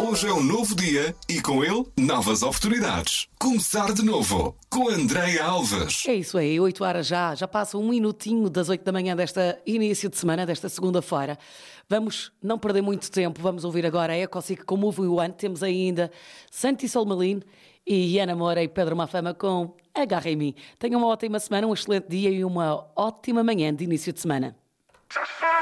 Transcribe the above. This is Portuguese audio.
Hoje é um novo dia e com ele novas oportunidades. Começar de novo com Andreia Alves. É isso aí, 8 horas já passa um minutinho das 8 da manhã desta início de semana, desta segunda-feira. Vamos não perder muito tempo, vamos ouvir agora a EcoSic com Move One. Temos ainda Santi Solmalin e Ana Moura e Pedro Mafama com Agarra em Mim. Tenham uma ótima semana, um excelente dia e uma ótima manhã de início de semana.